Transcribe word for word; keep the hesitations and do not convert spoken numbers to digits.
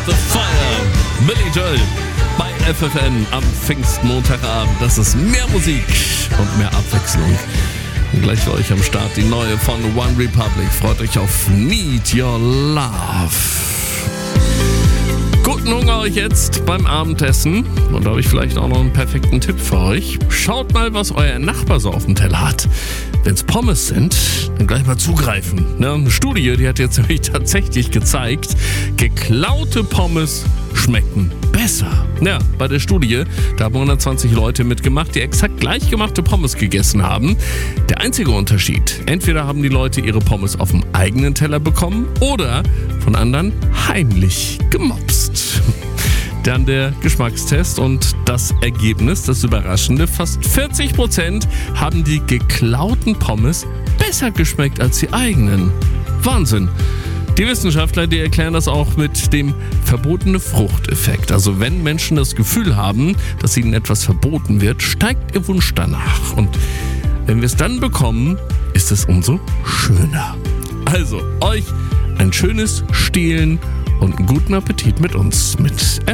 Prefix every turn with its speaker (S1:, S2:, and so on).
S1: the Fire. Billy Joel bei F F N am Pfingstmontagabend. Das ist mehr Musik und mehr Abwechslung. Und gleich für euch am Start die neue von One Republic. Freut euch auf Need Your Love. Guten Hunger euch jetzt beim Abendessen. Und da habe ich vielleicht auch noch einen perfekten Tipp für euch. Schaut mal, was euer Nachbar so auf dem Teller hat. Wenn es Pommes sind, dann gleich mal zugreifen. Ne? Eine Studie, die hat jetzt nämlich tatsächlich gezeigt, geklaute Pommes schmecken besser. Ja, bei der Studie, da haben hundertzwanzig Leute mitgemacht, die exakt gleich gemachte Pommes gegessen haben. Der einzige Unterschied, entweder haben die Leute ihre Pommes auf dem eigenen Teller bekommen oder von anderen heimlich gemopst. Dann der Geschmackstest und das Ergebnis, das Überraschende, fast vierzig Prozent haben die geklauten Pommes besser geschmeckt als die eigenen. Wahnsinn! Die Wissenschaftler, die erklären das auch mit dem verbotene Fruchteffekt. Also wenn Menschen das Gefühl haben, dass ihnen etwas verboten wird, steigt ihr Wunsch danach. Und wenn wir es dann bekommen, ist es umso schöner. Also euch ein schönes Stehlen und einen guten Appetit mit uns mit